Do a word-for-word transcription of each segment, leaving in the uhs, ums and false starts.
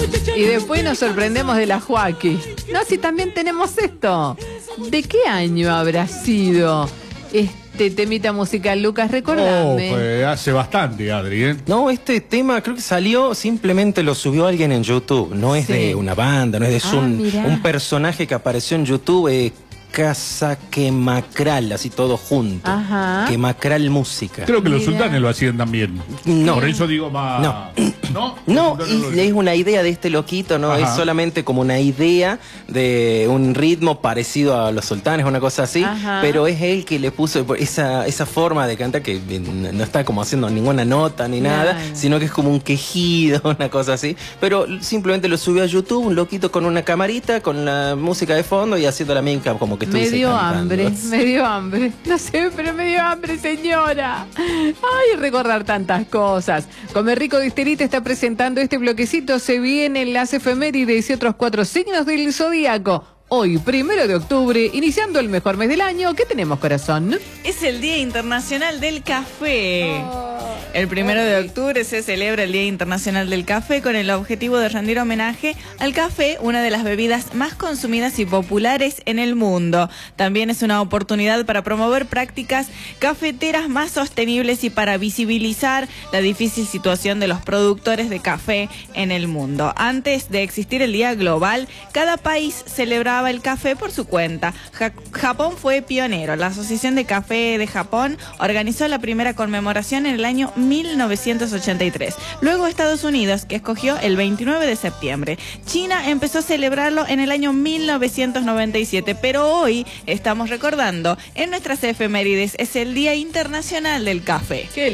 Y después nos sorprendemos de la Joaquí. No, si también tenemos esto. ¿De qué año habrá sido este temita musical, Lucas? Recordame. Oh, pues hace bastante, Adri, ¿eh? No, este tema creo que salió, simplemente lo subió alguien en YouTube. No es Sí. de una banda, no es de Ah, un, mirá. un personaje que apareció en YouTube. Eh, Casa Quemacral, así todo junto. Ajá. Quemacral Música. Creo que los Mira. sultanes lo hacían también. No. Por eso digo más... No. ¿No? No, Los sultanes y lo- es una idea de este loquito, ¿no? Ajá. Es solamente como una idea de un ritmo parecido a los sultanes, una cosa así. Ajá. Pero es él que le puso esa, esa forma de cantar que no está como haciendo ninguna nota ni nada, Claro. sino que es como un quejido, una cosa así. Pero simplemente lo subió a YouTube, un loquito con una camarita, con la música de fondo y haciendo la mímica como que Me estuviese dio cantando. hambre, me dio hambre. No sé, pero me dio hambre, señora. Ay, recordar tantas cosas. Comer Rico Distillery te está presentando este bloquecito. Se vienen las efemérides y otros cuatro signos del zodíaco. Hoy, primero de octubre, iniciando el mejor mes del año. ¿Qué tenemos, corazón? Es el Día Internacional del Café. El primero de octubre se celebra el Día Internacional del Café con el objetivo de rendir homenaje al café, una de las bebidas más consumidas y populares en el mundo. También es una oportunidad para promover prácticas cafeteras más sostenibles y para visibilizar la difícil situación de los productores de café en el mundo. Antes de existir el Día Global, cada país celebraba el café por su cuenta. Ja- Japón fue pionero. La Asociación de Café de Japón organizó la primera conmemoración en el año mil novecientos ochenta y tres. Luego Estados Unidos, que escogió el veintinueve de septiembre. China empezó a celebrarlo en el año mil novecientos noventa y siete, pero hoy estamos recordando en nuestras efemérides es el Día Internacional del Café. ¡Qué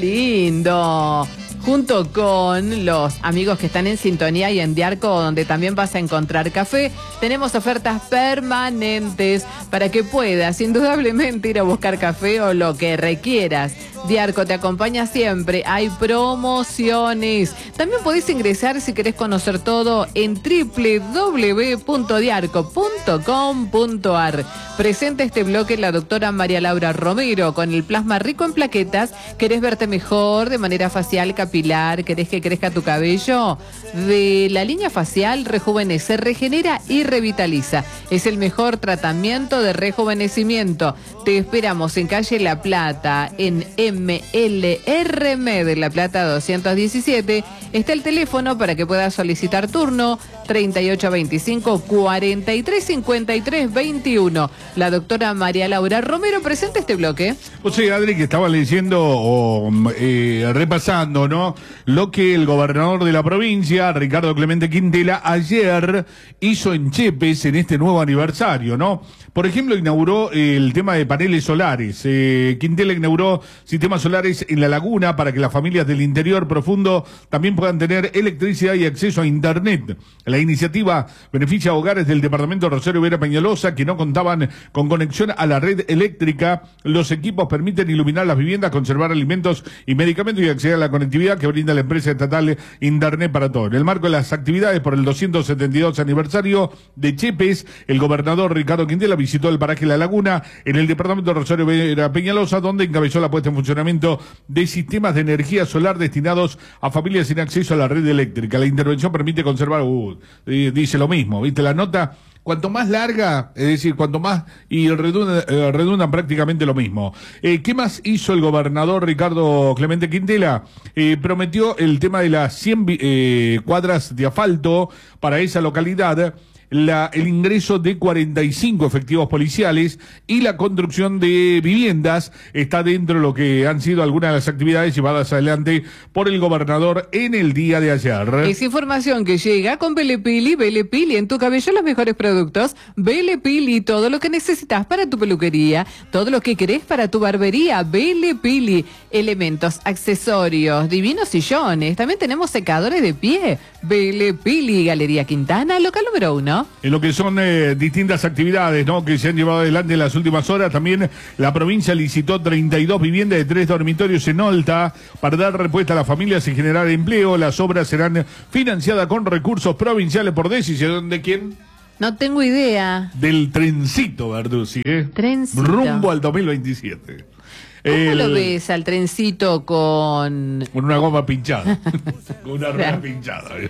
lindo! Junto con los amigos que están en sintonía y en Diarco, donde también vas a encontrar café, tenemos ofertas permanentes para que puedas indudablemente ir a buscar café o lo que requieras. Diarco te acompaña siempre, hay promociones. También podés ingresar si querés conocer todo en doble u doble u doble u punto diarco punto com punto ar. Presenta este bloque la doctora María Laura Romero con el plasma rico en plaquetas. ¿Querés verte mejor de manera facial, capilar? ¿Querés que crezca tu cabello? De la línea facial, rejuvenece, regenera y revitaliza. Es el mejor tratamiento de rejuvenecimiento. Te esperamos en calle La Plata, en M L R M de La Plata doscientos diecisiete. Está el teléfono para que puedas solicitar turno treinta y ocho veinticinco, cuarenta y tres cincuenta y tres veintiuno. La doctora María Laura Romero presenta este bloque. O sea, Adri, que estaba leyendo o eh, repasando, ¿no? Lo que el gobernador de la provincia, Ricardo Clemente Quintela, ayer hizo en Chepes en este nuevo aniversario, ¿no? Por ejemplo, inauguró eh, el tema de paneles solares. Eh, Quintela inauguró sistemas solares en la laguna para que las familias del interior profundo también puedan tener electricidad y acceso a internet. La iniciativa beneficia a hogares del departamento Rosario Vera Peñalosa que no contaban con conexión a la red eléctrica. Los equipos permiten iluminar las viviendas, conservar alimentos y medicamentos y acceder a la conectividad que brinda la empresa estatal Internet para Todos. En el marco de las actividades por el doscientos setenta y dos aniversario de Chepes, el gobernador Ricardo Quintela visitó el paraje La Laguna en el departamento Rosario Vera Peñalosa, donde encabezó la puesta en funcionamiento de sistemas de energía solar destinados a familias sin acceso a la red eléctrica. La intervención permite conservar, uh, dice lo mismo, ¿viste la nota? Cuanto más larga, es decir, cuanto más, y redunda, eh, redundan prácticamente lo mismo. Eh, ¿Qué más hizo el gobernador Ricardo Clemente Quintela? Eh, prometió el tema de las cien eh, cuadras de asfalto para esa localidad, la, el ingreso de cuarenta y cinco efectivos policiales y la construcción de viviendas está dentro de lo que han sido algunas de las actividades llevadas adelante por el gobernador en el día de ayer. Es información que llega con Belle Pili. Belle Pili, en tu cabello los mejores productos. Belle Pili, todo lo que necesitas para tu peluquería, todo lo que querés para tu barbería. Belle Pili, elementos, accesorios, divinos sillones. También tenemos secadores de pie. Belle Pili, Galería Quintana, local número uno. En lo que son eh, distintas actividades, ¿no?, que se han llevado adelante en las últimas horas, también la provincia licitó treinta y dos viviendas de tres dormitorios en Olta para dar respuesta a las familias y generar empleo. Las obras serán financiadas con recursos provinciales por decisión de quién. No tengo idea. Del trencito, Verduzzi, ¿eh? Trencito. Rumbo al dos mil veintisiete. ¿Cómo El- lo ves al trencito con...? Con una goma pinchada. Con una rueda pinchada. ¿eh?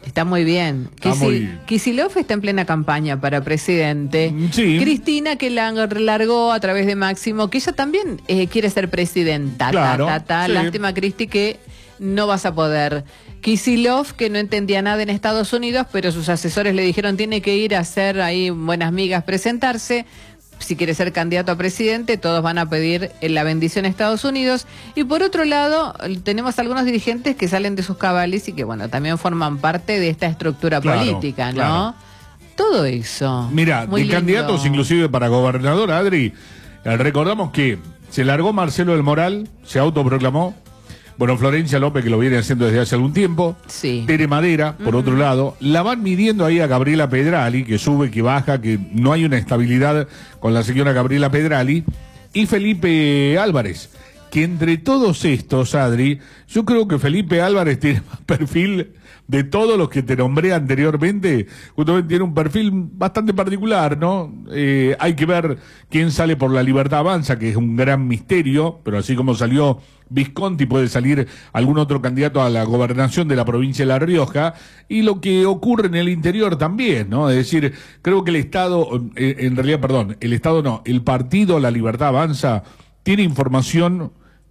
Está muy bien. Está Kisi- muy- Kicillof está en plena campaña para presidente. Sí. Cristina, que la largó a través de Máximo, que ella también eh, quiere ser presidenta. Claro, Ta, ta, ta. sí. Lástima, Cristi, que no vas a poder. Kicillof, que no entendía nada en Estados Unidos, pero sus asesores le dijeron tiene que ir a hacer ahí buenas migas, presentarse. Si quiere ser candidato a presidente, todos van a pedir la bendición a Estados Unidos. Y por otro lado, tenemos algunos dirigentes que salen de sus cabales y que, bueno, también forman parte de esta estructura Claro, política, ¿no? claro. Todo eso. Mira, Muy de lindo. candidatos inclusive para gobernador, Adri, eh, recordamos que se largó Marcelo del Moral, se autoproclamó. Bueno, Florencia López, que lo viene haciendo desde hace algún tiempo. Sí. Tere Madera, por otro lado. La van midiendo ahí a Gabriela Pedrali, que sube, que baja, que no hay una estabilidad con la señora Gabriela Pedrali. Y Felipe Álvarez, que entre todos estos, Adri, yo creo que Felipe Álvarez tiene más perfil de todos los que te nombré anteriormente. Justamente tiene un perfil bastante particular, ¿no? Eh, hay que ver quién sale por La Libertad Avanza, que es un gran misterio, pero así como salió Visconti, puede salir algún otro candidato a la gobernación de la provincia de La Rioja, y lo que ocurre en el interior también, ¿no? Es decir, creo que el Estado, eh, en realidad, perdón, el Estado no, el partido La Libertad Avanza tiene información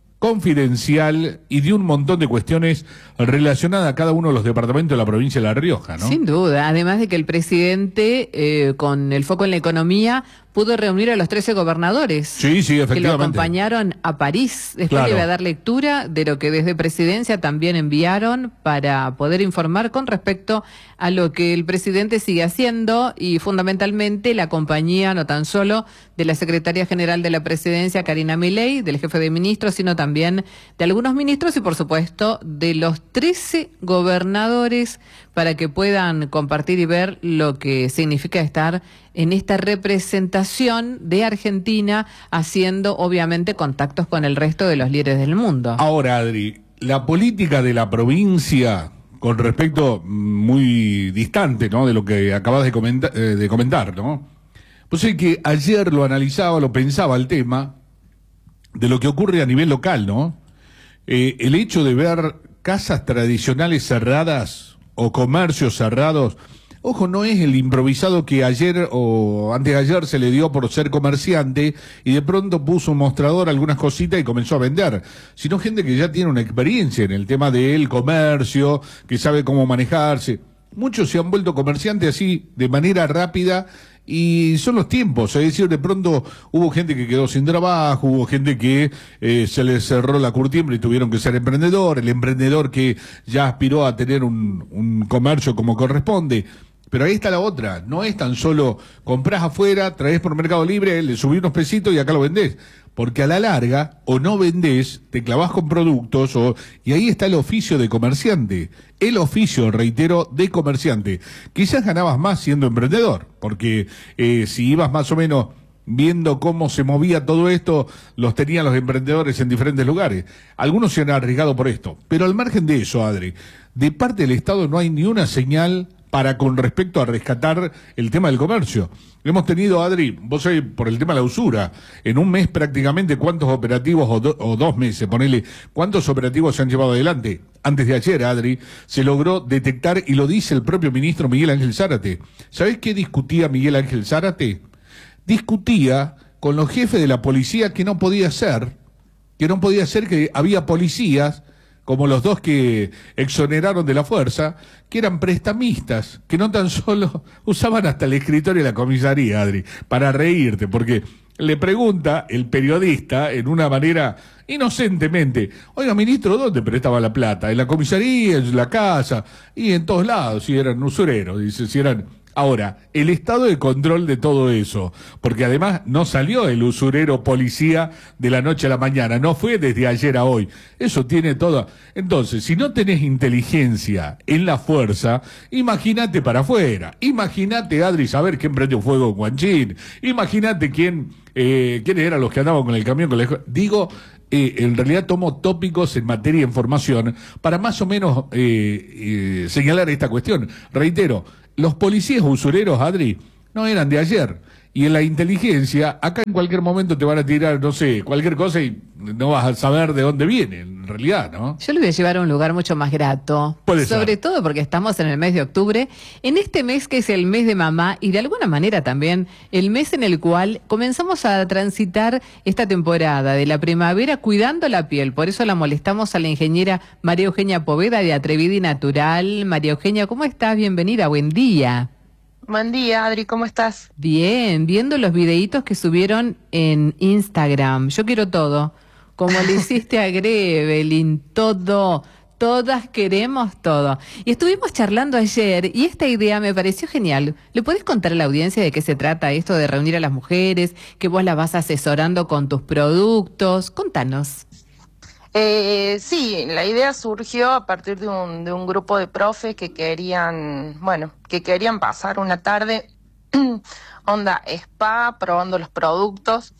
confidencial y de un montón de cuestiones relacionadas a cada uno de los departamentos de la provincia de La Rioja, ¿no? Sin duda, además de que el presidente, eh, con el foco en la economía, pudo reunir a los trece gobernadores. Sí, sí, Que lo efectivamente. acompañaron a París. Después Claro. le voy a dar lectura de lo que desde Presidencia también enviaron para poder informar con respecto a lo que el presidente sigue haciendo y fundamentalmente la compañía no tan solo de la Secretaria General de la Presidencia, Karina Milei, del jefe de ministros, sino también de algunos ministros y por supuesto de los trece gobernadores para que puedan compartir y ver lo que significa estar en esta representación de Argentina, haciendo obviamente contactos con el resto de los líderes del mundo. Ahora, Adri, la política de la provincia, con respecto muy distante, ¿no?, de lo que acabas de comentar, eh, de comentar, ¿no? Pues es que ayer lo analizaba, lo pensaba el tema de lo que ocurre a nivel local, ¿no? Eh, el hecho de ver casas tradicionales cerradas o comercios cerrados. Ojo, no es el improvisado que ayer o antes de ayer se le dio por ser comerciante y de pronto puso un mostrador, algunas cositas y comenzó a vender, sino gente que ya tiene una experiencia en el tema del comercio, que sabe cómo manejarse. Muchos se han vuelto comerciantes así, de manera rápida, y son los tiempos, es decir, de pronto hubo gente que quedó sin trabajo, hubo gente que eh, se les cerró la curtiembre y tuvieron que ser emprendedor, el emprendedor que ya aspiró a tener un, un comercio como corresponde. Pero ahí está la otra, no es tan solo comprás afuera, traes por Mercado Libre, le subís unos pesitos y acá lo vendés. Porque a la larga, o no vendés, te clavás con productos, o y ahí está el oficio de comerciante. El oficio, reitero, de comerciante. Quizás ganabas más siendo emprendedor, porque eh, si ibas más o menos viendo cómo se movía todo esto, los tenían los emprendedores en diferentes lugares. Algunos se han arriesgado por esto. Pero al margen de eso, Adri, de parte del Estado no hay ni una señal para con respecto a rescatar el tema del comercio. Hemos tenido, Adri, vos sabés, por el tema de la usura, en un mes prácticamente cuántos operativos, o, do, o dos meses, ponele, cuántos operativos se han llevado adelante. Antes de ayer, Adri, se logró detectar, y lo dice el propio ministro Miguel Ángel Zárate. ¿Sabés qué discutía Miguel Ángel Zárate? Discutía con los jefes de la policía que no podía ser, que no podía ser que había policías, como los dos que exoneraron de la fuerza, que eran prestamistas, que no tan solo usaban hasta el escritorio de la comisaría, Adri, para reírte, porque le pregunta el periodista en una manera inocentemente, oiga, ministro, ¿dónde prestaba la plata? En la comisaría, en la casa, y en todos lados, si eran usureros, dice, si eran... Ahora, el estado de control de todo eso, porque además no salió el usurero policía de la noche a la mañana, no fue desde ayer a hoy, eso tiene todo. Entonces, si no tenés inteligencia en la fuerza, imagínate para afuera, imagínate, Adri, saber quién prendió fuego en Guanchín, imagínate quién, eh, quiénes eran los que andaban con el camión, con la... digo... Eh, en realidad tomo tópicos en materia de información para más o menos eh, eh, señalar esta cuestión. Reitero, los policías usureros, Adri, no eran de ayer. Y en la inteligencia, acá en cualquier momento te van a tirar, no sé, cualquier cosa y no vas a saber de dónde viene, en realidad, ¿no? Yo lo voy a llevar a un lugar mucho más grato. Puede Sobre ser. todo porque estamos en el mes de octubre, en este mes que es el mes de mamá y de alguna manera también el mes en el cual comenzamos a transitar esta temporada de la primavera cuidando la piel. Por eso la molestamos a la ingeniera María Eugenia Poveda de Atrevida y Natural. María Eugenia, ¿cómo estás? Bienvenida, buen día. Buen día, Adri, ¿cómo estás? Bien, viendo los videitos que subieron en Instagram. Yo quiero todo. Como le hiciste a Grevelin, todo. Todas queremos todo. Y estuvimos charlando ayer y esta idea me pareció genial. ¿Le podés contar a la audiencia de qué se trata esto de reunir a las mujeres? Que vos las vas asesorando con tus productos. Contanos. Eh, sí, la idea surgió a partir de un, de un grupo de profes que querían, bueno, que querían pasar una tarde onda spa, probando los productos.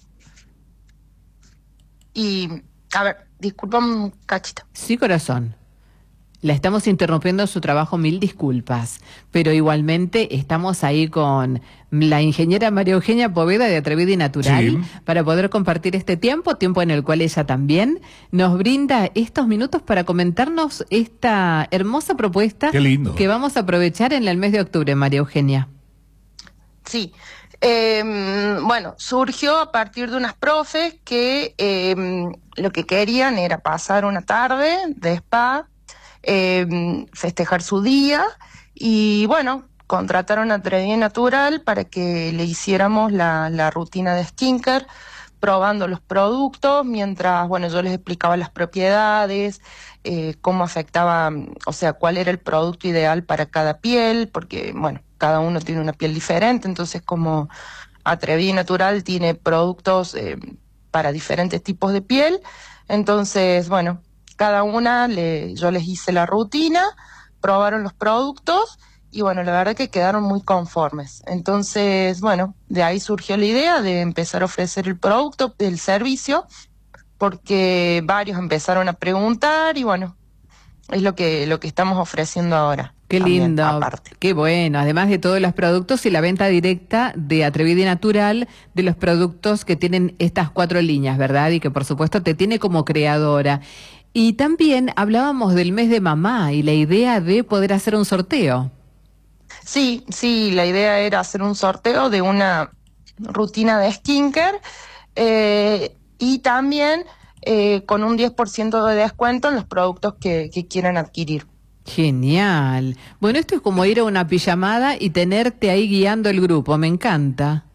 Y, a ver, disculpame un cachito. Sí, corazón. La estamos interrumpiendo en su trabajo, mil disculpas, pero igualmente estamos ahí con la ingeniera María Eugenia Poveda de Atrevida y Natural Sí. para poder compartir este tiempo, tiempo en el cual ella también nos brinda estos minutos para comentarnos esta hermosa propuesta Qué lindo. que vamos a aprovechar en el mes de octubre, María Eugenia. Sí, eh, bueno, surgió a partir de unas profes que eh, lo que querían era pasar una tarde de spa, eh, festejar su día y bueno, contrataron a Atrevida y Natural para que le hiciéramos la, la rutina de skincare, probando los productos, mientras, bueno, yo les explicaba las propiedades, eh, cómo afectaba, o sea, cuál era el producto ideal para cada piel, porque, bueno, cada uno tiene una piel diferente, entonces como Atrevida y Natural tiene productos eh, para diferentes tipos de piel, entonces, bueno, cada una le, yo les hice la rutina, probaron los productos y bueno, la verdad que quedaron muy conformes. Entonces, bueno, de ahí surgió la idea de empezar a ofrecer el producto, el servicio, porque varios empezaron a preguntar y bueno, es lo que, lo que estamos ofreciendo ahora. Qué también, lindo, aparte. qué bueno, además de todos los productos y la venta directa de Atrevida y Natural de los productos que tienen estas cuatro líneas, ¿verdad? Y que por supuesto te tiene como creadora. Y también hablábamos del mes de mamá y la idea de poder hacer un sorteo. Sí, sí, la idea era hacer un sorteo de una rutina de skincare eh, y también eh, con un diez por ciento de descuento en los productos que, que quieran adquirir. Genial. Bueno, esto es como ir a una pijamada y tenerte ahí guiando el grupo, me encanta.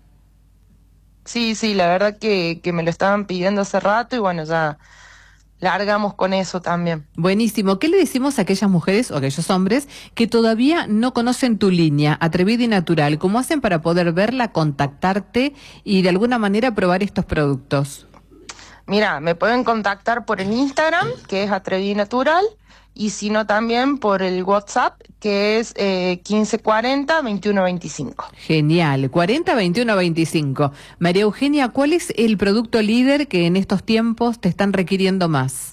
Sí, sí, la verdad que, que me lo estaban pidiendo hace rato y bueno, ya largamos con eso también. Buenísimo. ¿Qué le decimos a aquellas mujeres o aquellos hombres que todavía no conocen tu línea, Atrevida y Natural? ¿Cómo hacen para poder verla, contactarte y de alguna manera probar estos productos? Mira, me pueden contactar por el Instagram, que es Atrevida y Natural, y si no también por el WhatsApp, que es eh, quince cuarenta, veintiuno veinticinco. Genial. cuarenta, veintiuno, veinticinco. María Eugenia, ¿cuál es el producto líder que en estos tiempos te están requiriendo más?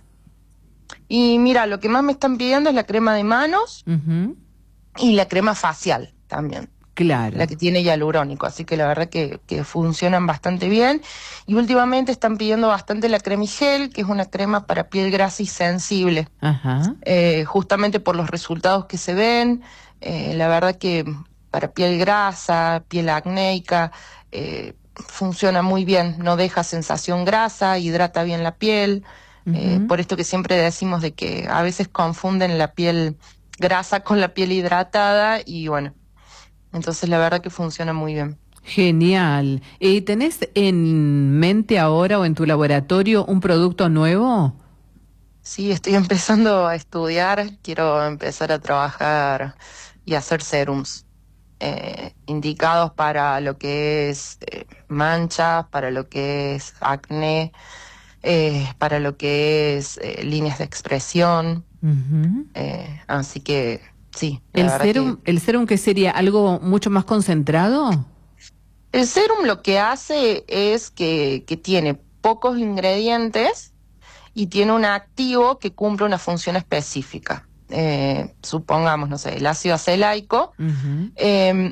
Y mira, lo que más me están pidiendo es la crema de manos Uh-huh. y la crema facial también, Claro. la que tiene hialurónico, así que la verdad que, que funcionan bastante bien. Y últimamente están pidiendo bastante la cremigel, que es una crema para piel grasa y sensible, Ajá. eh, justamente por los resultados que se ven. Eh, la verdad que para piel grasa, piel acnéica, eh, funciona muy bien, no deja sensación grasa, hidrata bien la piel. Eh, Ujú. por esto que siempre decimos de que a veces confunden la piel grasa con la piel hidratada y bueno, entonces la verdad que funciona muy bien. Genial. ¿Y tenés en mente ahora o en tu laboratorio un producto nuevo? Sí, estoy empezando a estudiar, quiero empezar a trabajar y hacer serums eh, indicados para lo que es eh, manchas, para lo que es acné, eh, para lo que es eh, líneas de expresión, Ujú. eh, así que sí. la ¿El verdad serum, que- el serum que sería algo mucho más concentrado? El serum lo que hace es que, que tiene pocos ingredientes y tiene un activo que cumple una función específica. Eh, supongamos, no sé, el ácido acelaico. Ujú. Eh,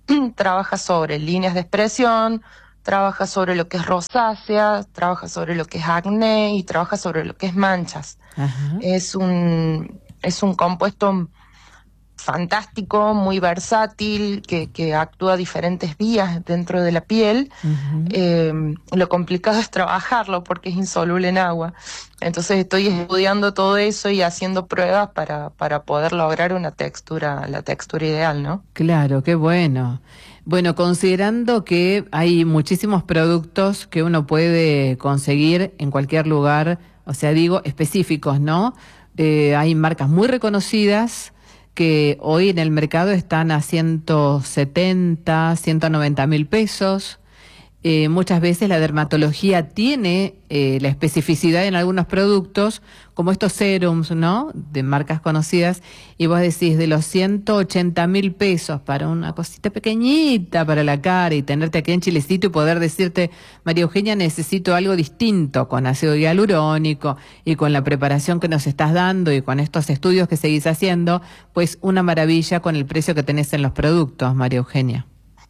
trabaja sobre líneas de expresión, trabaja sobre lo que es rosácea, trabaja sobre lo que es acné y trabaja sobre lo que es manchas. Ajá. Es un, es un compuesto fantástico, muy versátil, que, que actúa a diferentes vías dentro de la piel. Uh-huh. Eh, lo complicado es trabajarlo porque es insoluble en agua. Entonces estoy estudiando todo eso y haciendo pruebas para, para poder lograr una textura, la textura ideal, ¿no? Claro, qué bueno. Bueno, considerando que hay muchísimos productos que uno puede conseguir en cualquier lugar, o sea, digo, específicos, ¿no? Eh, hay marcas muy reconocidas que hoy en el mercado están a ciento setenta, ciento noventa mil pesos. Eh, muchas veces la dermatología tiene eh, la especificidad en algunos productos, como estos serums, ¿no? De marcas conocidas, y vos decís, de los ciento ochenta mil pesos para una cosita pequeñita para la cara y tenerte aquí en Chilecito y poder decirte, María Eugenia, necesito algo distinto con ácido hialurónico y con la preparación que nos estás dando y con estos estudios que seguís haciendo, pues una maravilla con el precio que tenés en los productos, María Eugenia.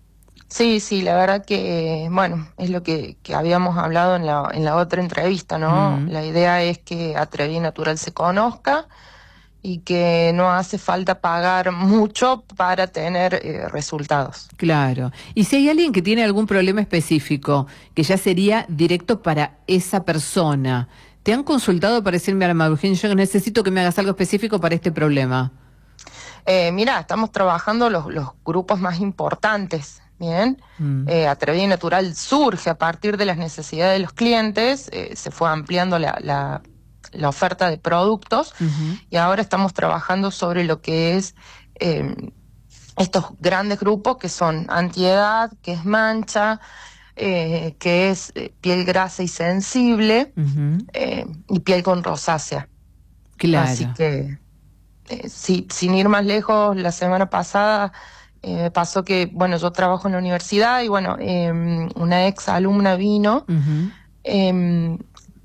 Sí, sí, la verdad que, bueno, es lo que, que habíamos hablado en la, en la otra entrevista, ¿no? Mm. La idea es que Atreví Natural se conozca y que no hace falta pagar mucho para tener eh, resultados. Claro. Y si hay alguien que tiene algún problema específico, que ya sería directo para esa persona, ¿te han consultado para decirme a la María Eugenia, yo necesito que me hagas algo específico para este problema? Eh, mira, estamos trabajando los, los grupos más importantes. Bien, mm. eh, Atreví Natural surge a partir de las necesidades de los clientes, eh, se fue ampliando la, la, la oferta de productos uh-huh. y ahora estamos trabajando sobre lo que es eh, estos grandes grupos que son antiedad, que es mancha, eh, que es eh, piel grasa y sensible uh-huh. eh, y piel con rosácea. Claro. Así que, eh, si, sin ir más lejos, la semana pasada me eh, pasó que, bueno, yo trabajo en la universidad y, bueno, eh, una ex alumna vino, uh-huh. eh,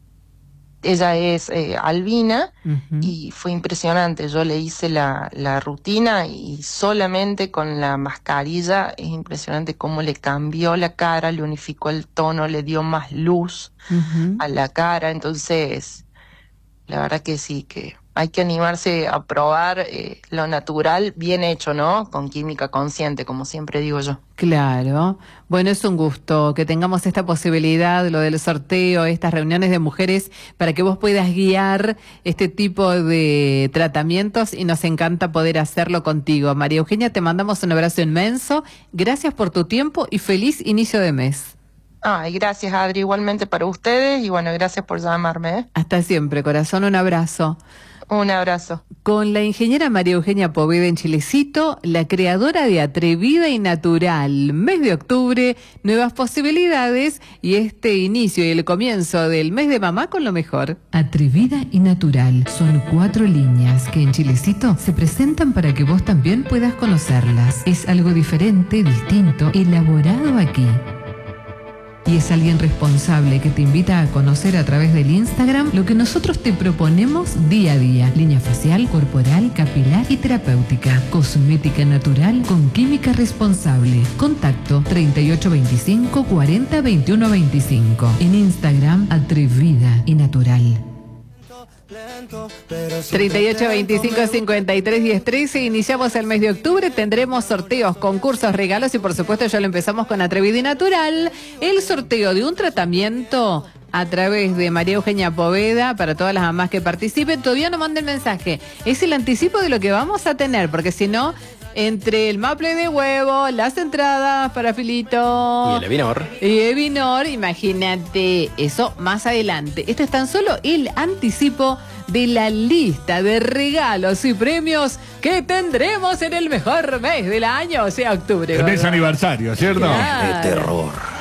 ella es eh, albina uh-huh. y fue impresionante. Yo le hice la, la rutina y solamente con la mascarilla es impresionante cómo le cambió la cara, le unificó el tono, le dio más luz uh-huh. a la cara. Entonces, la verdad que sí, que hay que animarse a probar eh, lo natural bien hecho, ¿no? Con química consciente, como siempre digo yo. Claro. Bueno, es un gusto que tengamos esta posibilidad, lo del sorteo, estas reuniones de mujeres, para que vos puedas guiar este tipo de tratamientos y nos encanta poder hacerlo contigo. María Eugenia, te mandamos un abrazo inmenso. Gracias por tu tiempo y feliz inicio de mes. Ay, gracias, Adri, igualmente para ustedes y bueno, gracias por llamarme. ¿eh? Hasta siempre, corazón, un abrazo. Un abrazo. Con la ingeniera María Eugenia Poveda en Chilecito, la creadora de Atrevida y Natural. Mes de octubre, nuevas posibilidades y este inicio y el comienzo del mes de mamá con lo mejor. Atrevida y Natural son cuatro líneas que en Chilecito se presentan para que vos también puedas conocerlas. Es algo diferente, distinto, elaborado aquí. Y es alguien responsable que te invita a conocer a través del Instagram lo que nosotros te proponemos día a día. Línea facial, corporal, capilar y terapéutica. Cosmética natural con química responsable. Contacto treinta y ocho veinticinco cuarenta veintiuno veinticinco. En Instagram, Atrevida y Natural. treinta y ocho veinticinco cincuenta y tres diez trece. Iniciamos el mes de octubre, tendremos sorteos, concursos, regalos y por supuesto ya lo empezamos con Atrevida y Natural, el sorteo de un tratamiento a través de María Eugenia Poveda para todas las mamás que participen. Todavía no manden mensaje, es el anticipo de lo que vamos a tener, porque si no, entre el maple de huevo, las entradas para Filito y el Evinor, y Evinor, imagínate, eso más adelante. Esto es tan solo el anticipo de la lista de regalos y premios que tendremos en el mejor mes del año, o sea, octubre. El mes aniversario, ¿cierto? Claro. De terror.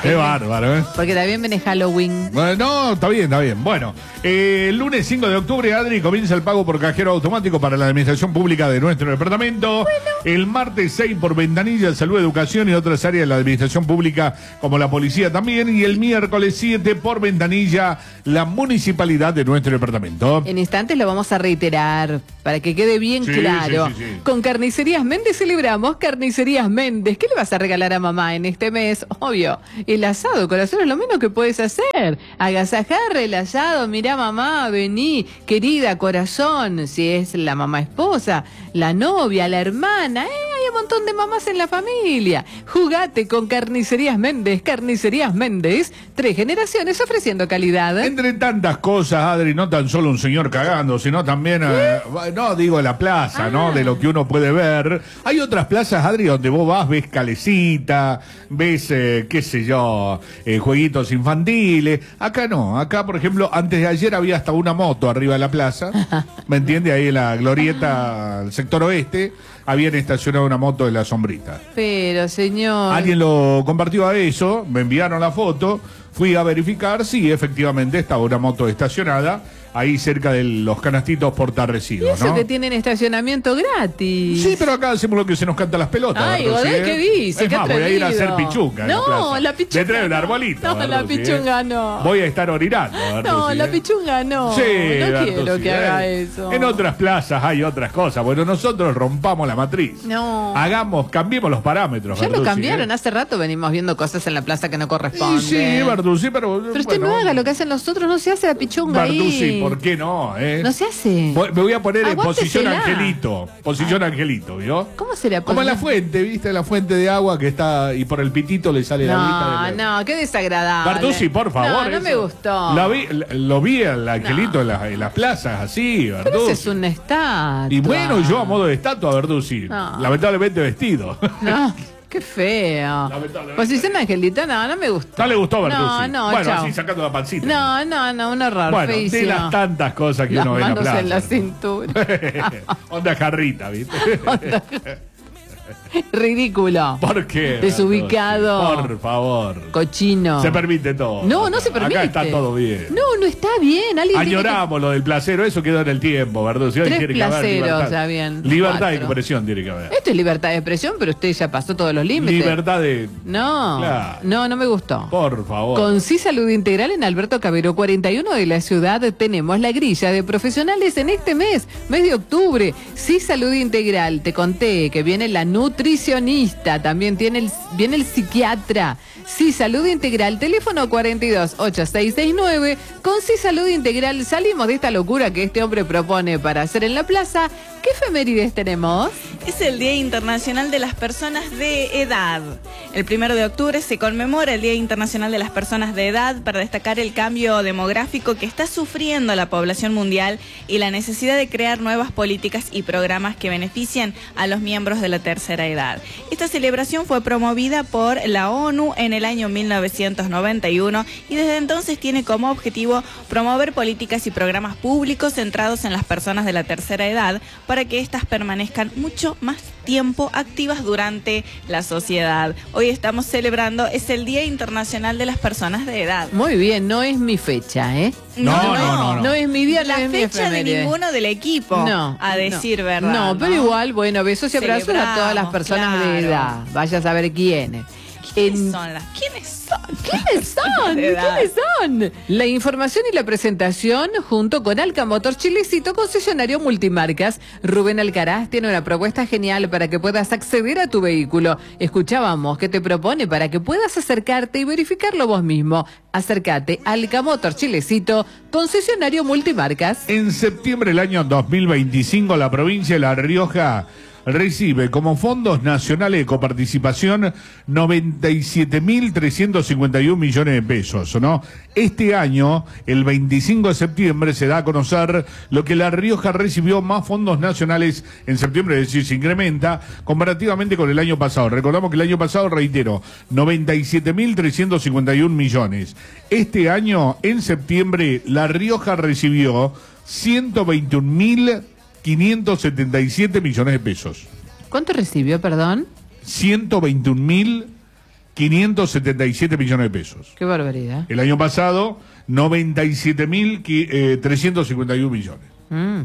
Qué bárbaro, ¿eh? Porque también viene Halloween. Bueno, no, está bien, está bien. Bueno, eh, el lunes cinco de octubre, Adri, comienza el pago por cajero automático para la administración pública de nuestro departamento. Bueno. El martes seis por ventanilla, salud, educación y otras áreas de la administración pública, como la policía también. Y el miércoles siete por ventanilla, la municipalidad de nuestro departamento. En instantes lo vamos a reiterar para que quede bien Sí, claro. sí, sí, sí. Con Carnicerías Méndez celebramos Carnicerías Méndez. ¿Qué le vas a regalar a mamá en este mes? Obvio, el asado, corazón, es lo menos que puedes hacer. Agasajar el asado, mirá mamá, vení, querida, corazón, si es la mamá esposa, la novia, la hermana, eh, hay un montón de mamás en la familia. Jugate con Carnicerías Méndez, Carnicerías Méndez, tres generaciones ofreciendo calidad. Entre tantas cosas, Adri, no tan solo un señor cagando, sino también, eh, no digo la plaza, Ah. ¿no? De lo que uno puede ver. Hay otras plazas, Adri, donde vos vas, ves calecita, ves, eh, qué sé yo, eh, jueguitos infantiles. Acá no, acá, por ejemplo, antes de ayer había hasta una moto arriba de la plaza, ¿me entiende? Ahí en la glorieta, el sector oeste, habían estacionado una moto en la sombrita. Pero, señor... Alguien lo compartió a eso, me enviaron la foto, fui a verificar, sí, efectivamente estaba una moto estacionada ahí cerca de los canastitos Y portarresiduos, eso ¿no? que tienen estacionamiento gratis. Sí, pero acá hacemos lo que se nos canta las pelotas. Ay, Bertuzzi, Godel, ¿eh? ¿qué dice? Es Qué más, voy a ir a hacer atrevido. pichunga. en No, plaza. la pichunga Le traigo un no. arbolito. No, la Bertuzzi, ¿eh? pichunga no. Voy a estar orinando. No, Bertuzzi, la ¿eh? pichunga no. Sí, no quiero Bertuzzi, que ¿eh? haga eso. En otras plazas hay otras cosas. Bueno, nosotros rompamos la matriz. No. Hagamos, cambiemos los parámetros. Ya lo Bertuzzi, cambiaron, ¿eh? hace rato venimos viendo cosas en la plaza que no Sí, corresponden. sí, Bertuzzi, pero. Pero usted bueno, no haga lo que hacen los otros, no se hace la pichunga Bertuzzi, ahí. ¿por qué no? Eh? No se hace. Voy- Me voy a poner en posición Aguántesela. angelito. Posición angelito, ¿vio? ¿Cómo será? Como en la fuente, ¿viste? La fuente de agua que está y por el pitito le sale la No, agüita. de la- no, qué desagradable. Bertuzzi, por favor. No, no eso. me gustó. Lo vi, lo vi al angelito No. en, las, en las plazas, así, Pero Bertuzzi. ese es una estatua. Y bueno, yo a modo de estatua, Bertuzzi. No. Lamentablemente vestido. No, qué feo. Lamentablemente. Posición angelita, no, no me gustó. ¿No le gustó, Bertuzzi? No, no, Bueno, chao. así sacando la pancita. No, no, no, un horror, Bueno, feísimo. de las tantas cosas que Las uno ve en la manos plaza. en la cintura. Onda jarrita, ¿viste? Ridículo. ¿Por qué? Desubicado. Bertuzzi? Por favor. Cochino. Se permite todo. No, no se permite. Acá está todo bien. No, no está bien. Alguien tiene que- Añoramos lo del placero, eso quedó en el tiempo, ¿verdad? Si hoy Tres tiene que haber placeros libertad. ya bien, Libertad de cuatro. expresión tiene que haber. Esto es libertad de expresión, pero usted ya pasó todos los límites. Libertad de. No, Claro. no, no me gustó. Por favor. Con Sí Salud Integral en Alberto Cabero cuarenta y uno de la ciudad tenemos la grilla de profesionales en este mes, mes de octubre. Sí Salud Integral, te conté que viene la nutricionista, también tiene el, viene el psiquiatra. Sí Salud Integral, teléfono cuarenta y dos, ochenta y seis sesenta y nueve. Con Sí Salud Integral salimos de esta locura que este hombre propone para hacer en la plaza. ¿Qué efemérides tenemos? Es el Día Internacional de las Personas de Edad. El primero de octubre se conmemora el Día Internacional de las Personas de Edad para destacar el cambio demográfico que está sufriendo la población mundial y la necesidad de crear nuevas políticas y programas que beneficien a los miembros de la tercera edad. Esta celebración fue promovida por la ONU en el año mil novecientos noventa y uno y desde entonces tiene como objetivo promover políticas y programas públicos centrados en las personas de la tercera edad para que éstas permanezcan mucho más tiempo activas durante la sociedad. Hoy estamos celebrando, es el Día Internacional de las Personas de Edad. Muy bien, no es mi fecha, ¿eh? No, no, no, no. No es mi día, no La es mi fecha de efeméride. ninguno del equipo, No, a decir no. verdad. No, pero igual, bueno, besos y abrazos a todas las Celebramos, personas de claro. edad. Vaya a saber quiénes. ¿Quiénes En- son las? ¿Quiénes son? ¿Quiénes son? De edad. ¿Quiénes son? La información y la presentación junto con Alca Motor Chilecito, concesionario multimarcas. Rubén Alcaraz tiene una propuesta genial para que puedas acceder a tu vehículo. Escuchábamos que te propone para que puedas acercarte y verificarlo vos mismo. Acércate a Alca Motor Chilecito, concesionario multimarcas. En septiembre del año dos mil veinticinco, la provincia de La Rioja recibe como fondos nacionales de coparticipación noventa y siete mil trescientos cincuenta y un millones de pesos, ¿no? Este año, el veinticinco de septiembre, se da a conocer lo que La Rioja recibió más fondos nacionales en septiembre, es decir, se incrementa comparativamente con el año pasado. Recordamos que el año pasado, reitero, noventa y siete mil trescientos cincuenta y un millones. Este año, en septiembre, La Rioja recibió ciento veintiún mil quinientos setenta y siete millones de pesos. ¿Cuánto recibió, perdón? ciento veintiún mil quinientos setenta y siete millones de pesos. Qué barbaridad. El año pasado, noventa y siete mil trescientos cincuenta y uno millones. Mm.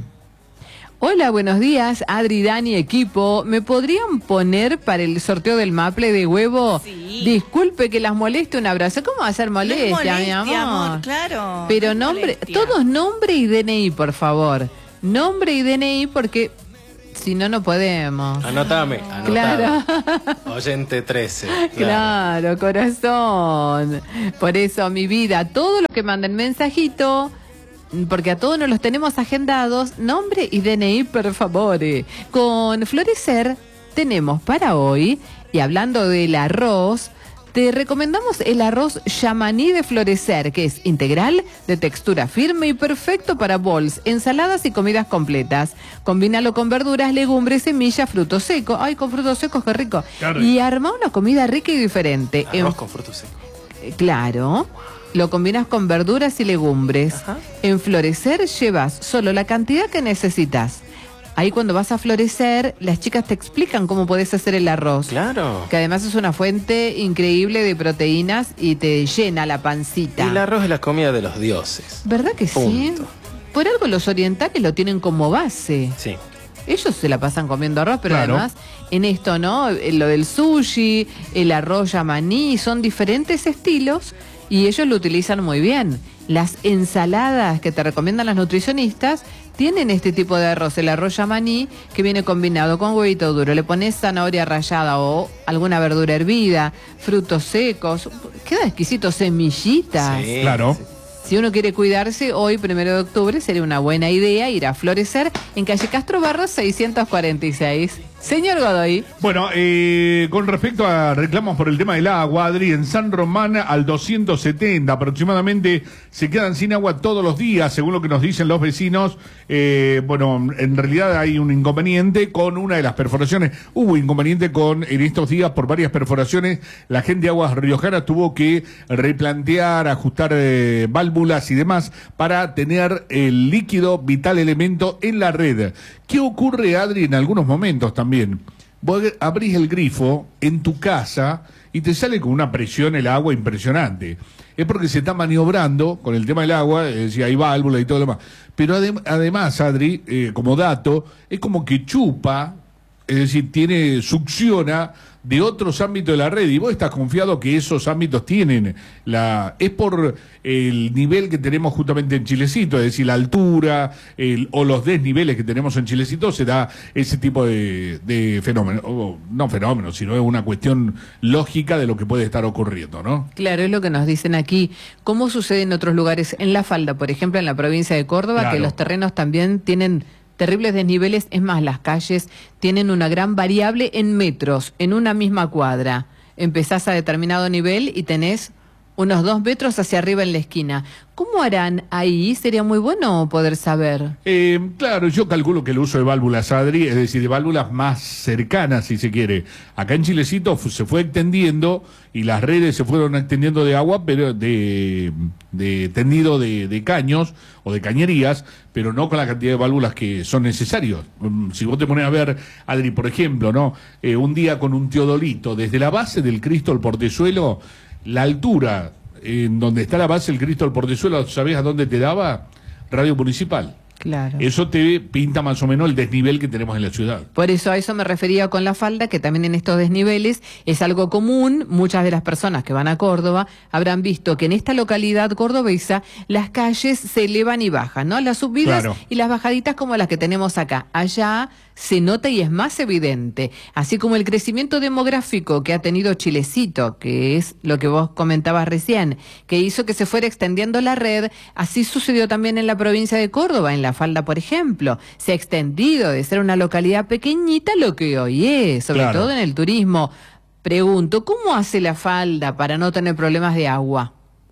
Hola, buenos días, Adri, Dani, equipo. ¿Me podrían poner para el sorteo del maple de huevo? Sí. Disculpe que las moleste, un abrazo. ¿Cómo va a ser No es molestia, molestia, mi amor? amor, claro. Pero no es nombre, molestia. todos nombre y D N I, por favor. Nombre y D N I porque si no, no podemos. Anotame, anotame. Claro. Oyente trece. Claro, corazón. Por eso, mi vida, todo lo que manden mensajito, porque a todos nos los tenemos agendados, nombre y D N I, por favor. Con Florecer tenemos para hoy, y hablando del arroz, te recomendamos el arroz Yamaní de Florecer, que es integral, de textura firme y perfecto para bols, ensaladas y comidas completas. Combínalo con verduras, legumbres, semillas, frutos secos. Ay, con frutos secos, qué rico. Claro. Y arma una comida rica y diferente. Arroz En- con frutos secos. eh, Claro. Lo combinas con verduras y legumbres. Ajá. En Florecer llevas solo la cantidad que necesitas. Ahí cuando vas a Florecer, las chicas te explican cómo podés hacer el arroz. Claro. Que además es una fuente increíble de proteínas y te llena la pancita. Y el arroz es la comida de los dioses. ¿Verdad que sí? Punto. Por algo los orientales lo tienen como base. Sí. Ellos se la pasan comiendo arroz, pero Claro. además en esto, ¿no? Eh, Lo del sushi, el arroz yamaní, son diferentes estilos y ellos lo utilizan muy bien. Las ensaladas que te recomiendan las nutricionistas tienen este tipo de arroz, el arroz yamaní, que viene combinado con huevito duro. Le pones zanahoria rallada o alguna verdura hervida, frutos secos. Queda exquisito, semillitas. Sí, Claro. sí. Si uno quiere cuidarse, hoy, primero de octubre, sería una buena idea ir a Florecer en calle Castro Barros seiscientos cuarenta y seis. Señor Godoy. Bueno, eh, con respecto a reclamos por el tema del agua, Adri, en San Román al doscientos setenta aproximadamente se quedan sin agua todos los días, según lo que nos dicen los vecinos. Eh, bueno, en realidad hay un inconveniente con una de las perforaciones. Hubo inconveniente con, en estos días, por varias perforaciones, la gente de Aguas Riojanas tuvo que replantear, ajustar eh, válvulas y demás para tener el líquido vital elemento en la red. ¿Qué ocurre, Adri, en algunos momentos también? Vos abrís el grifo en tu casa y te sale con una presión el agua impresionante. Es porque se está maniobrando con el tema del agua, es decir, hay válvulas y todo lo demás. Pero adem- además, Adri, eh, como dato, es como que chupa, es decir, tiene, succiona de otros ámbitos de la red, y vos estás confiado que esos ámbitos tienen la, es por el nivel que tenemos justamente en Chilecito, es decir, la altura el, o los desniveles que tenemos en Chilecito, se da ese tipo de, de fenómeno, o no fenómeno, sino es una cuestión lógica de lo que puede estar ocurriendo, ¿no? Claro, es lo que nos dicen aquí. ¿Cómo sucede en otros lugares? En La Falda, por ejemplo, en la provincia de Córdoba, Claro. que los terrenos también tienen terribles desniveles. Es más, las calles tienen una gran variable en metros, en una misma cuadra. Empezás a determinado nivel y tenés unos dos metros hacia arriba en la esquina. ¿Cómo harán ahí? Sería muy bueno poder saber. Eh, claro, yo calculo que el uso de válvulas, Adri, es decir, de válvulas más cercanas, si se quiere. Acá en Chilecito fu- se fue extendiendo y las redes se fueron extendiendo de agua, pero de, de tendido de, de caños o de cañerías, pero no con la cantidad de válvulas que son necesarios. Mm, Si vos te pones a ver, Adri, por ejemplo, ¿no? Eh, un día con un teodolito, desde la base del Cristo al portezuelo, la altura en donde está la base del Cristo al portezuelo, ¿sabés a dónde te daba? Radio Municipal. Claro. Eso te pinta más o menos el desnivel que tenemos en la ciudad. Por eso a eso me refería con La Falda, que también en estos desniveles es algo común. Muchas de las personas que van a Córdoba habrán visto que en esta localidad cordobesa las calles se elevan y bajan, ¿no? Las subidas Claro. y las bajaditas como las que tenemos acá. Allá se nota y es más evidente. Así como el crecimiento demográfico que ha tenido Chilecito, que es lo que vos comentabas recién, que hizo que se fuera extendiendo la red, así sucedió también en la provincia de Córdoba, en La Falda, por ejemplo. Se ha extendido de ser una localidad pequeñita a lo que hoy es, sobre Claro. todo en el turismo. Pregunto, ¿cómo hace La Falda para no tener problemas de agua?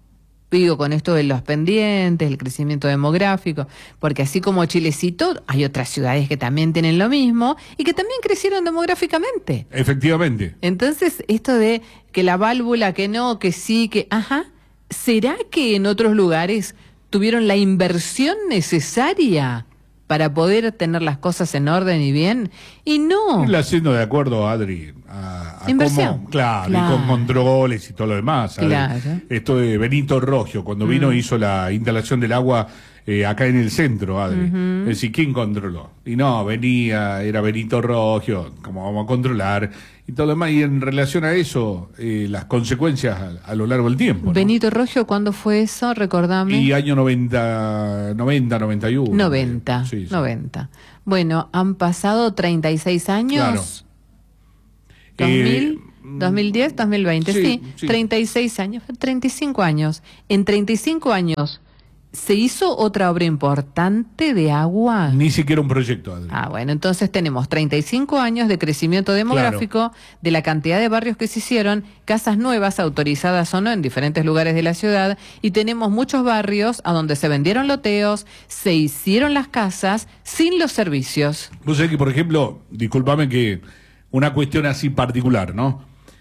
Digo, con esto de los pendientes, el crecimiento demográfico, porque así como Chilecito, hay otras ciudades que también tienen lo mismo y que también crecieron demográficamente. Efectivamente. Entonces, esto de que la válvula, que no, que sí, que ajá, ¿será que en otros lugares tuvieron la inversión necesaria para poder tener las cosas en orden y bien, y no. Él haciendo de acuerdo, Adri, a, a Inversión. cómo, claro, Claro. y con controles y todo lo demás. Adri. Claro. Esto de Benito Rogio, cuando vino hizo la instalación del agua eh, acá en el centro, Adri. Es decir, ¿quién controló? Y no, venía, era Benito Rogio, ¿cómo vamos a controlar? Y todo lo demás, y en relación a eso, eh, las consecuencias a, a lo largo del tiempo, ¿no? Benito Rogio, ¿cuándo fue eso? Recordame. Y año noventa, noventa, noventa y uno. noventa, Sí, sí. noventa. Bueno, han pasado treinta y seis años. Claro. dos mil, Eh, dos mil diez, dos mil veinte, sí, sí, sí. treinta y seis años, treinta y cinco años. En treinta y cinco años, ¿se hizo otra obra importante de agua? Ni siquiera un proyecto, Adri. Ah, bueno, entonces tenemos treinta y cinco años de crecimiento demográfico, de la cantidad de barrios que se hicieron, casas nuevas, autorizadas o no, en diferentes lugares de la ciudad, y tenemos muchos barrios a donde se vendieron loteos, se hicieron las casas sin los servicios. Vos sabés que, por ejemplo, discúlpame que una cuestión así particular, ¿no?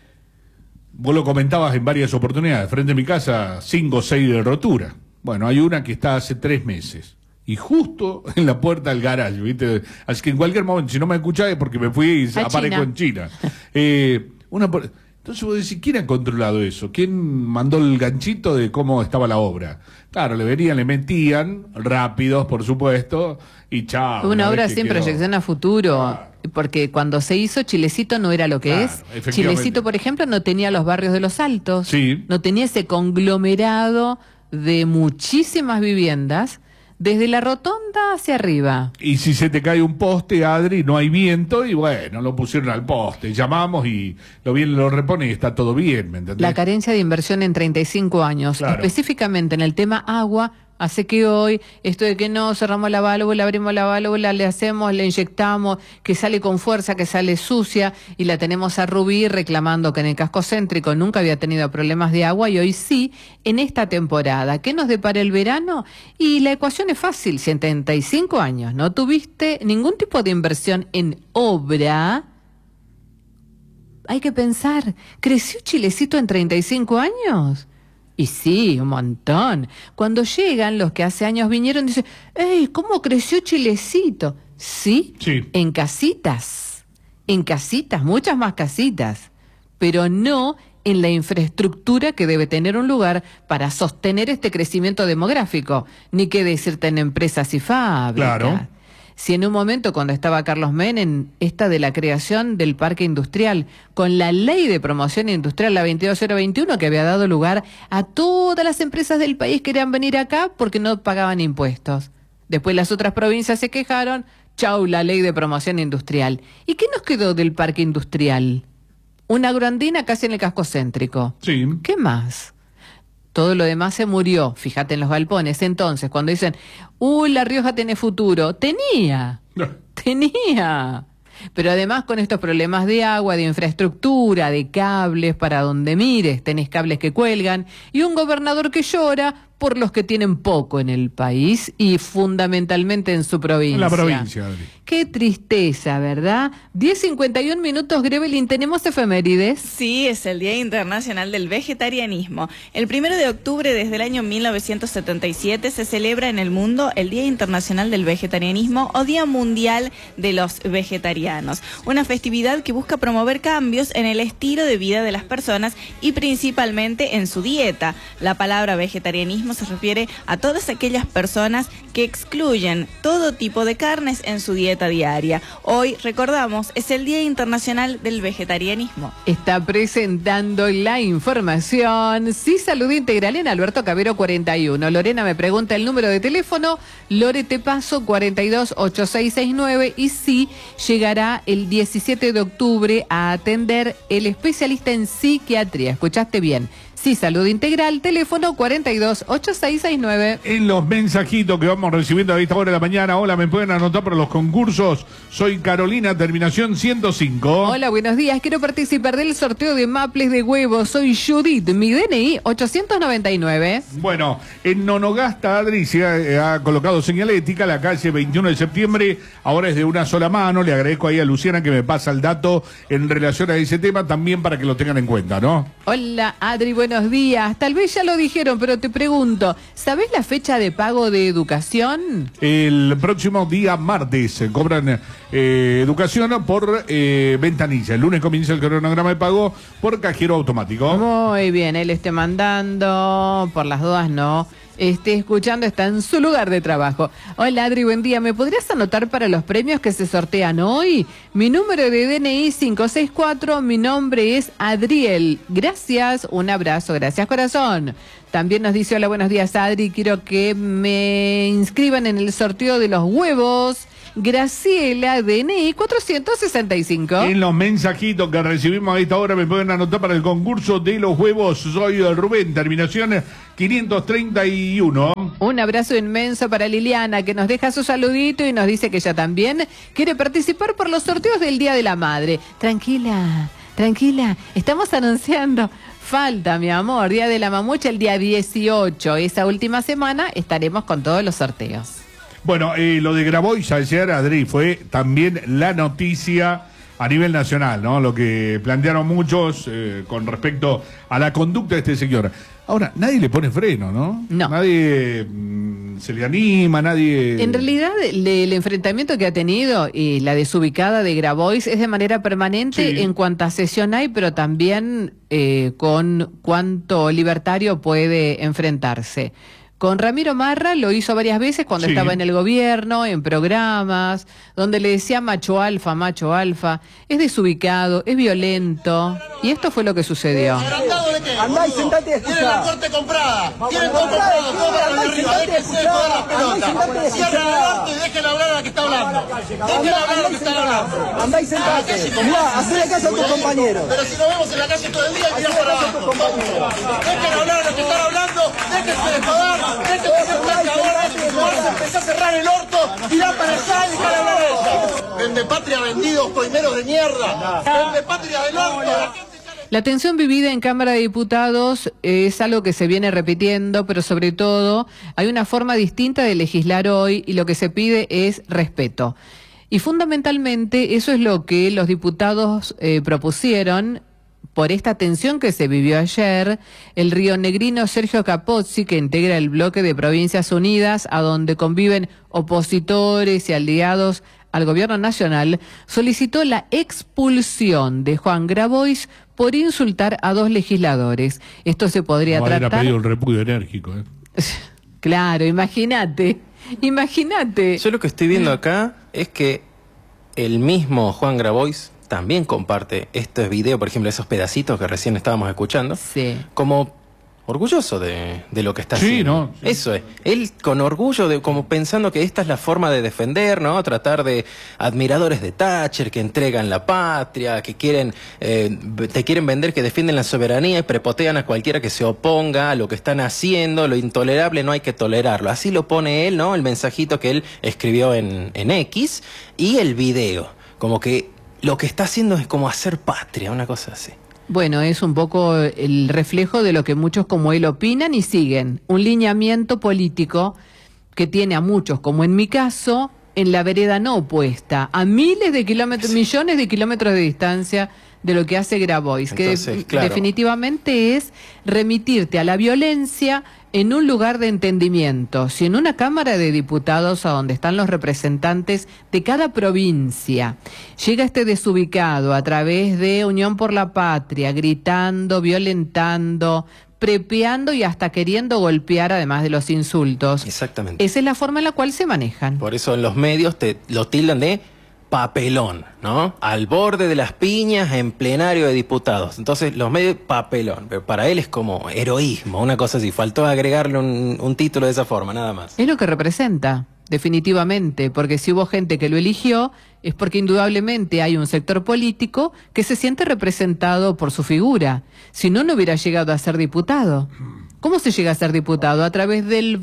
Vos lo comentabas en varias oportunidades, frente a mi casa, cinco o seis de rotura. Bueno, hay una que está hace tres meses. Y justo en la puerta del garage, ¿viste? Así que en cualquier momento, si no me escuchás es porque me fui y A aparezco China. en China. Eh, una por- Entonces vos decís, ¿quién ha controlado eso? ¿Quién mandó el ganchito de cómo estaba la obra? Claro, le venían, le metían, rápidos, por supuesto, y chao. Una obra vez que sin quedó. proyección a futuro, Claro. porque cuando se hizo Chilecito no era lo que Claro, es. efectivamente. Chilecito, por ejemplo, no tenía los barrios de los Altos, Sí. no tenía ese conglomerado de muchísimas viviendas desde la rotonda hacia arriba. Y si se te cae un poste, Adri, no hay viento, y bueno, lo pusieron al poste. Llamamos y lo bien lo repone y está todo bien, ¿me entendés? La carencia de inversión en treinta y cinco años, Claro. específicamente en el tema agua, hace que hoy, esto de que no cerramos la válvula, abrimos la válvula, le hacemos, le inyectamos, que sale con fuerza, que sale sucia, y la tenemos a Rubí reclamando que en el casco céntrico nunca había tenido problemas de agua, y hoy sí, en esta temporada. ¿Qué nos depara el verano? Y la ecuación es fácil, si en treinta y cinco años no tuviste ningún tipo de inversión en obra, hay que pensar, ¿creció Chilecito en treinta y cinco años? Y sí, un montón. Cuando llegan los que hace años vinieron, dicen, ¡ey, cómo creció Chilecito! Sí, Sí. en casitas, en casitas, muchas más casitas, pero no en la infraestructura que debe tener un lugar para sostener este crecimiento demográfico, ni qué decirte en empresas y fábricas. Claro. Si en un momento cuando estaba Carlos Menem, esta de la creación del parque industrial, con la ley de promoción industrial, la veintidós cero veintiuno, que había dado lugar a todas las empresas del país que querían venir acá porque no pagaban impuestos. Después las otras provincias se quejaron, chau, la ley de promoción industrial. ¿Y qué nos quedó del parque industrial? Una agrandina casi en el casco céntrico. Sí. ¿Qué más? Todo lo demás se murió, fíjate en los galpones. Entonces, cuando dicen, uy, La Rioja tiene futuro, tenía, tenía. Pero además con estos problemas de agua, de infraestructura, de cables, para donde mires, tenés cables que cuelgan, y un gobernador que llora por los que tienen poco en el país y fundamentalmente en su provincia. En la provincia, Adri. Qué tristeza, ¿verdad? diez cincuenta y un minutos, Grevelin, ¿tenemos efemérides? Sí, es el Día Internacional del Vegetarianismo. El primero de octubre desde el año mil novecientos setenta y siete se celebra en el mundo el Día Internacional del Vegetarianismo o Día Mundial de los Vegetarianos. Una festividad que busca promover cambios en el estilo de vida de las personas y principalmente en su dieta. La palabra vegetarianismo se refiere a todas aquellas personas que excluyen todo tipo de carnes en su dieta diaria. Hoy, recordamos, es el Día Internacional del Vegetarianismo. Está presentando la información. Sí, Salud Integral en Alberto Cabero cuarenta y uno. Lorena me pregunta el número de teléfono. Lore, te paso cuarenta y dos ochenta y seis sesenta y nueve. Y sí, llegará el diecisiete de octubre a atender el especialista en psiquiatría. ¿Escuchaste bien? Sí, Salud Integral, teléfono cuarenta y dos ochenta y seis sesenta y nueve. En los mensajitos que vamos recibiendo a esta hora de la mañana, hola, me pueden anotar para los concursos. Soy Carolina, terminación ciento cinco. Hola, buenos días. Quiero participar del sorteo de maples de huevos. Soy Judith. Mi D N I ochocientos noventa y nueve. Bueno, en Nonogasta, Adri se ha, ha colocado señalética, la calle veintiuno de septiembre, ahora es de una sola mano. Le agradezco ahí a Luciana que me pasa el dato en relación a ese tema, también para que lo tengan en cuenta, ¿no? Hola, Adri, buenos días. Tal vez ya lo dijeron, pero te pregunto. punto. ¿Sabés la fecha de pago de educación? El próximo día martes eh, cobran eh, educación por eh, ventanilla. El lunes comienza el cronograma de pago por cajero automático. Muy bien, él esté mandando, por las dudas no, esté escuchando, está en su lugar de trabajo. Hola Adri, buen día, ¿me podrías anotar para los premios que se sortean hoy? Mi número de D N I cinco seis cuatro, mi nombre es Adriel. Gracias, un abrazo, gracias corazón. También nos dice, hola, buenos días Adri, quiero que me inscriban en el sorteo de los huevos. Graciela, D N I cuatrocientos sesenta y cinco. En los mensajitos que recibimos a esta hora me pueden anotar para el concurso de los huevos. Soy Rubén, terminación quinientos treinta y uno. Un abrazo inmenso para Liliana, que nos deja su saludito y nos dice que ella también quiere participar por los sorteos del Día de la Madre. Tranquila, tranquila, estamos anunciando. Falta, mi amor, Día de la Mamucha el día dieciocho. Esa última semana estaremos con todos los sorteos. Bueno, eh, lo de Grabois ayer, Adri, fue también la noticia a nivel nacional, ¿no? Lo que plantearon muchos eh, con respecto a la conducta de este señor. Ahora, nadie le pone freno, ¿no? No. Nadie mmm, se le anima, nadie... En realidad, el, el enfrentamiento que ha tenido y la desubicada de Grabois es de manera permanente Sí. en cuanta sesión hay, pero también eh, con cuánto libertario puede enfrentarse. Con Ramiro Marra lo hizo varias veces cuando Sí. estaba en el gobierno, en programas, donde le decía macho alfa, macho alfa. Es desubicado, es violento. Y esto fue lo que sucedió. Andá y sentate y Tienen la escuchá. corte comprada, tienen todo comprado, todo para los de arriba, déjense de joder las pelotas, cierren el orto y dejen hablar a la que está hablando, dejen hablar a la que está hablando. Andá y sentate. Mirá, hacele caso a tus compañeros. Pero si nos vemos en la calle todo el día y tirar para abajo, dejen hablar a los que están hablando, déjense de joder, déjense de ser tan cagones, vamos a empezar a cerrar el orto, tirá para allá y dejar hablar a ella. Vende patria vendidos, coimeros de mierda, vende patria del orto, la gente... La tensión vivida en Cámara de Diputados es algo que se viene repitiendo, pero sobre todo hay una forma distinta de legislar hoy y lo que se pide es respeto. Y fundamentalmente eso es lo que los diputados eh, propusieron por esta tensión que se vivió ayer. El rionegrino Sergio Capozzi, que integra el bloque de Provincias Unidas, a donde conviven opositores y aliados al gobierno nacional, solicitó la expulsión de Juan Grabois por insultar a dos legisladores. Esto se podría No, tratar... ha pedido un repudio enérgico, ¿eh? Claro, imagínate, imagínate. Yo lo que estoy viendo acá es que el mismo Juan Grabois también comparte estos videos, por ejemplo, esos pedacitos que recién estábamos escuchando, Sí. como orgulloso de, de lo que está Sí, haciendo. ¿no? Sí. Eso es. Él con orgullo, de como pensando que esta es la forma de defender, ¿no? Tratar de admiradores de Thatcher que entregan la patria, que quieren, eh, te quieren vender que defienden la soberanía y prepotean a cualquiera que se oponga a lo que están haciendo, lo intolerable no hay que tolerarlo. Así lo pone él, ¿no? El mensajito que él escribió en, en X y el video. Como que lo que está haciendo es como hacer patria, una cosa así. Bueno, es un poco el reflejo de lo que muchos como él opinan y siguen. Un lineamiento político que tiene a muchos, como en mi caso, en la vereda no opuesta, a miles de kilómetros, sí. millones de kilómetros de distancia de lo que hace Grabois, Entonces, que de, claro. definitivamente es remitirte a la violencia en un lugar de entendimiento. Si en una Cámara de Diputados, a donde están los representantes de cada provincia, llega este desubicado a través de Unión por la Patria, gritando, violentando, prepeando y hasta queriendo golpear, además de los insultos. Exactamente. Esa es la forma en la cual se manejan. Por eso en los medios te lo tildan de papelón, ¿no? Al borde de las piñas en plenario de diputados. Entonces los medios, papelón. Pero para él es como heroísmo, una cosa así. Faltó agregarle un, un título de esa forma, nada más. Es lo que representa, definitivamente, porque si hubo gente que lo eligió, es porque indudablemente hay un sector político que se siente representado por su figura. Si no, no hubiera llegado a ser diputado. ¿Cómo se llega a ser diputado? A través del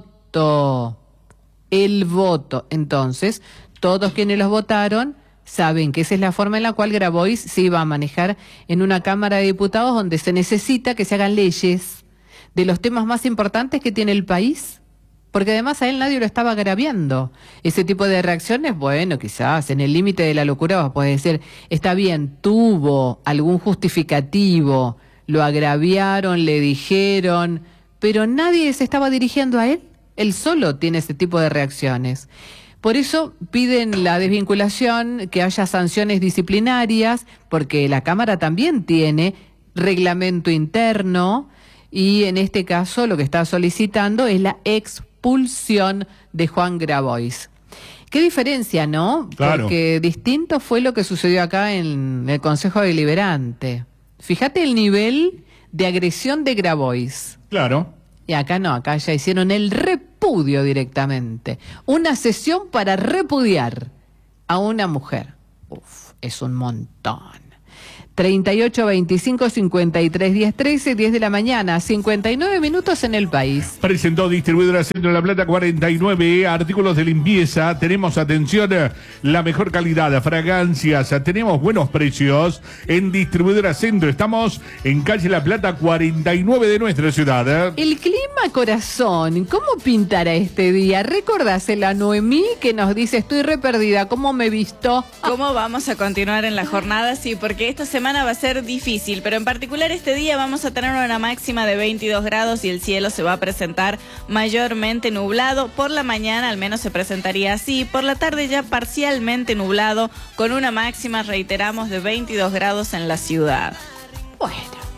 voto. El voto. Entonces, todos quienes los votaron saben que esa es la forma en la cual Grabois se iba a manejar en una Cámara de Diputados donde se necesita que se hagan leyes de los temas más importantes que tiene el país, porque además a él nadie lo estaba agraviando. Ese tipo de reacciones, bueno, quizás en el límite de la locura vos podés decir, está bien, tuvo algún justificativo, lo agraviaron, le dijeron, pero nadie se estaba dirigiendo a él. Él solo tiene ese tipo de reacciones. Por eso piden la desvinculación, que haya sanciones disciplinarias, porque la Cámara también tiene reglamento interno y en este caso lo que está solicitando es la expulsión de Juan Grabois. Qué diferencia, ¿no? Claro. Porque distinto fue lo que sucedió acá en el Consejo Deliberante. Fíjate el nivel de agresión de Grabois. Claro. Y acá no, acá ya hicieron el repudio directamente. Una sesión para repudiar a una mujer. Uf, es un montón. treinta y ocho, veinticinco, cincuenta y tres, diez, trece, diez de la mañana, cincuenta y nueve minutos en el país. Presentó Distribuidora Centro de la Plata cuarenta y nueve, artículos de limpieza, tenemos atención, la mejor calidad, fragancias, tenemos buenos precios en Distribuidora Centro, estamos en calle La Plata cuarenta y nueve de nuestra ciudad. El clima, corazón, ¿cómo pintará este día? Recordásela a Noemí que nos dice, estoy re perdida, ¿cómo me he visto? ¿Cómo vamos a continuar en la jornada? Sí, porque esta semana va a ser difícil, pero en particular este día vamos a tener una máxima de veintidós grados y el cielo se va a presentar mayormente nublado. Por la mañana al menos se presentaría así, por la tarde ya parcialmente nublado, con una máxima, reiteramos, de veintidós grados en la ciudad. Bueno,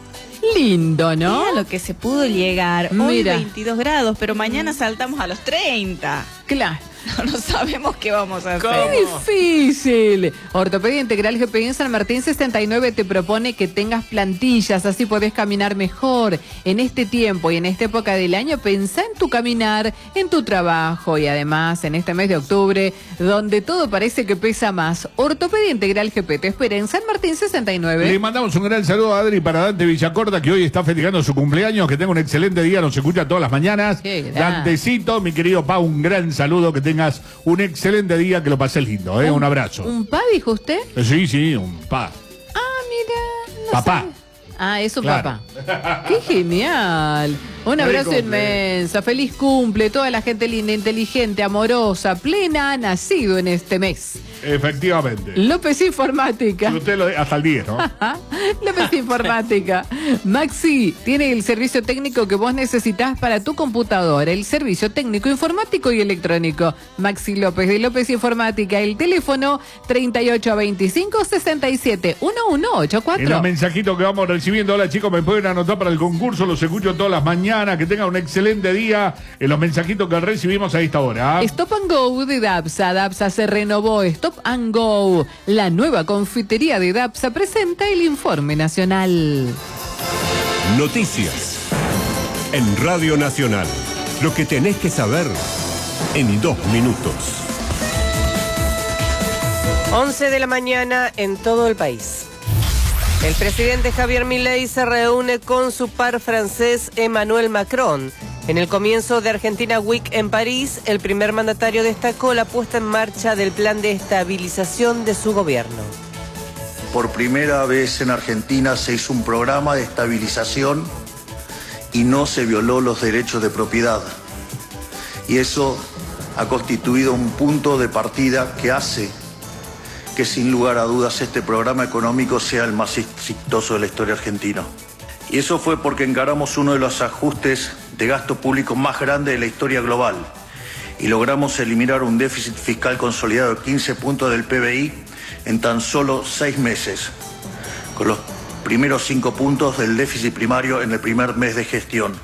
lindo, ¿no? Mira lo que se pudo llegar. Hoy Mira. veintidós grados, pero mañana saltamos a los treinta. Claro. No, no sabemos qué vamos a hacer. ¡Qué difícil! Ortopedia Integral G P I en San Martín sesenta y nueve te propone que tengas plantillas, así podés caminar mejor. En este tiempo y en esta época del año, pensá en tu caminar, en tu trabajo y además en este mes de octubre, donde todo parece que pesa más. Ortopedia Integral G P te espera en San Martín sesenta y nueve. Le mandamos un gran saludo a Adri para Dante Villacorta, que hoy está festejando su cumpleaños, que tenga un excelente día, nos escucha todas las mañanas. Qué gran. Dantecito, mi querido Pa, un gran saludo, que tengas un excelente día, que lo pases lindo, ¿eh? Un, un abrazo. ¿Un pa, dijo usted? Sí, sí, un Pa. Ah, mira. No Papá. sabe. Ah, es un Claro. papá. ¡Qué genial! Un abrazo Feliz cumple. inmenso, feliz cumple, toda la gente linda, inteligente, amorosa, plena, ha nacido en este mes. Efectivamente. López Informática. Y usted lo de- hasta el diez, ¿no? López Informática. Maxi tiene el servicio técnico que vos necesitas para tu computadora, el servicio técnico informático y electrónico. Maxi López de López Informática, el teléfono treinta y ocho, veinticinco, sesenta y siete, uno uno ocho En cuatro. los mensajitos que vamos recibiendo, hola chicos, me pueden anotar para el concurso, los escucho todas las mañanas, que tengan un excelente día en los mensajitos que recibimos a esta hora. Stop and Go de Dapsa. Dapsa se renovó. Stop and Go. La nueva confitería de Dapsa presenta el informe nacional. Noticias. En Radio Nacional. Lo que tenés que saber en dos minutos. once de la mañana en todo el país. El presidente Javier Milei se reúne con su par francés Emmanuel Macron. En el comienzo de Argentina Week en París, el primer mandatario destacó la puesta en marcha del plan de estabilización de su gobierno. Por primera vez en Argentina se hizo un programa de estabilización y no se violó los derechos de propiedad. Y eso ha constituido un punto de partida que hace que sin lugar a dudas este programa económico sea el más exitoso de la historia argentina. Y eso fue porque encaramos uno de los ajustes de gasto público más grandes de la historia global y logramos eliminar un déficit fiscal consolidado de quince puntos del P B I en tan solo seis meses, con los primeros cinco puntos del déficit primario en el primer mes de gestión.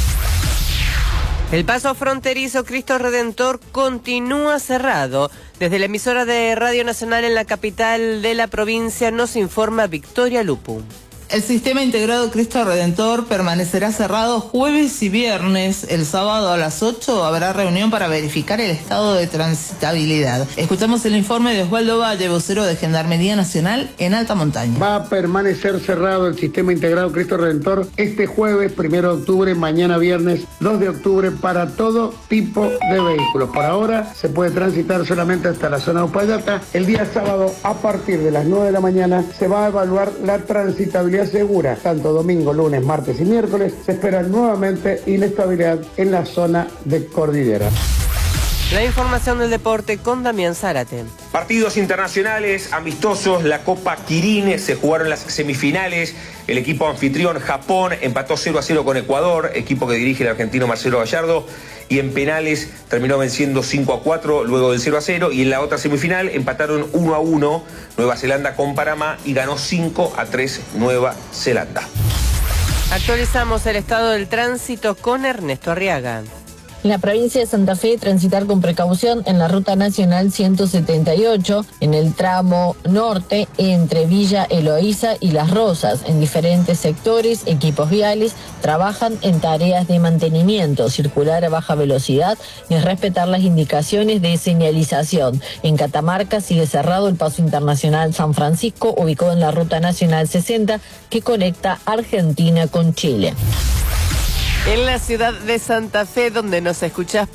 El paso fronterizo Cristo Redentor continúa cerrado. Desde la emisora de Radio Nacional en la capital de la provincia nos informa Victoria Lupu. El sistema integrado Cristo Redentor permanecerá cerrado jueves y viernes. El sábado a las ocho habrá reunión para verificar el estado de transitabilidad. Escuchamos el informe de Osvaldo Valle, vocero de Gendarmería Nacional en Alta Montaña. Va a permanecer cerrado el sistema integrado Cristo Redentor este jueves, primero de octubre, mañana viernes, dos de octubre, para todo tipo de vehículos. Por ahora se puede transitar solamente hasta la zona de Upayata. El día sábado, a partir de las nueve de la mañana, se va a evaluar la transitabilidad segura. Tanto domingo, lunes, martes y miércoles se espera nuevamente inestabilidad en la zona de Cordillera. La información del deporte con Damián Zárate. Partidos internacionales amistosos, la Copa Quirín, se jugaron las semifinales. El equipo anfitrión Japón empató cero a cero con Ecuador, equipo que dirige el argentino Marcelo Gallardo, y en penales terminó venciendo cinco a cuatro luego del cero a cero, y en la otra semifinal empataron uno a uno Nueva Zelanda con Panamá y ganó cinco a tres Nueva Zelanda. Actualizamos el estado del tránsito con Ernesto Arriaga. En la provincia de Santa Fe, transitar con precaución en la Ruta Nacional ciento setenta y ocho, en el tramo norte entre Villa Eloísa y Las Rosas. En diferentes sectores, equipos viales trabajan en tareas de mantenimiento, circular a baja velocidad y respetar las indicaciones de señalización. En Catamarca sigue cerrado el paso internacional San Francisco, ubicado en la Ruta Nacional sesenta, que conecta Argentina con Chile. En la ciudad de Santa Fe, donde nos escuchás